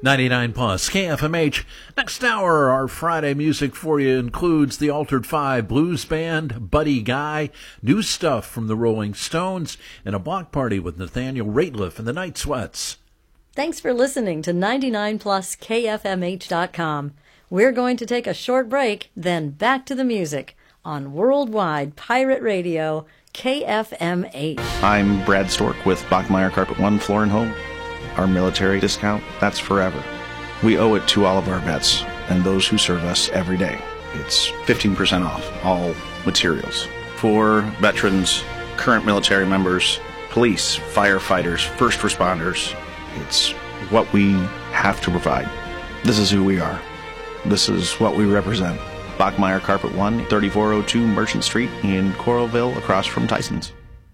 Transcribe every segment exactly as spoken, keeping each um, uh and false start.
ninety-nine plus K F M H. Next hour, our Friday music for you includes the Altered Five Blues Band, Buddy Guy, new stuff from the Rolling Stones, and a block party with Nathaniel Rateliff and the Night Sweats. Thanks for listening to ninety-nine plus K F M H dot com. We're going to take a short break, then back to the music on Worldwide Pirate Radio, K F M H. I'm Brad Stork with Bachmeyer Carpet One Floor and Home. Our military discount, that's forever. We owe it to all of our vets and those who serve us every day. It's fifteen percent off all materials. For veterans, current military members, police, firefighters, first responders, it's what we have to provide. This is who we are. This is what we represent. Bachmeyer Carpet One, thirty-four oh two Merchant Street in Coralville, across from Tyson's.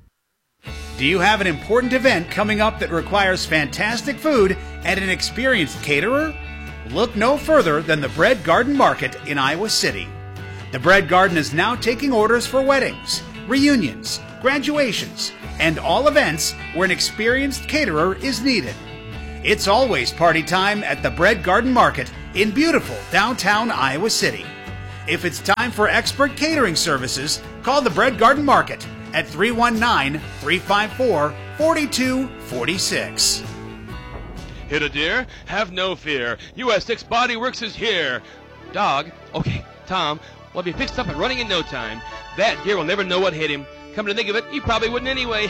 Do you have an important event coming up that requires fantastic food and an experienced caterer? Look no further than the Bread Garden Market in Iowa City. The Bread Garden is now taking orders for weddings, reunions, graduations, and all events where an experienced caterer is needed. It's always party time at the Bread Garden Market in beautiful downtown Iowa City. If it's time for expert catering services, call the Bread Garden Market at three one nine, three five four, four two four six. Hit a deer? Have no fear. U S six Body Works is here. Dog? Okay, Tom, will be fixed up and running in no time. That deer will never know what hit him. Come to think of it, he probably wouldn't anyway.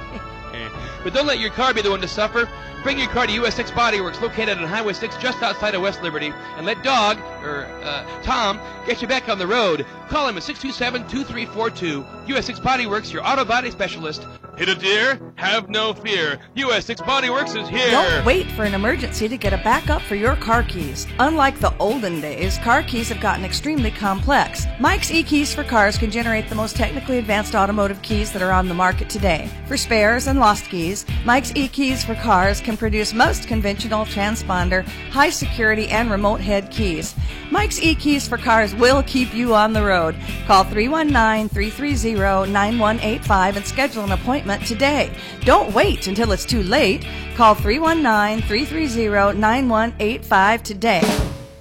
But don't let your car be the one to suffer. Bring your car to U S six Body Works, located on Highway six just outside of West Liberty, and let Dog, or uh, Tom, get you back on the road. Call him at six two seven, two three four two. U S six Body Works, your auto body specialist. Hit a deer? Have no fear. U S six Body Works is here. Don't wait for an emergency to get a backup for your car keys. Unlike the olden days, car keys have gotten extremely complex. Mike's eKeys for Cars can generate the most technically advanced automotive keys that are on the market today. For spares and lost keys, Mike's eKeys for Cars can produce most conventional transponder, high security, and remote head keys. Mike's eKeys for Cars will keep you on the road. Call three one nine, three three zero, nine one eight five and schedule an appointment today. Don't wait until it's too late. Call three one nine, three three zero, nine one eight five today.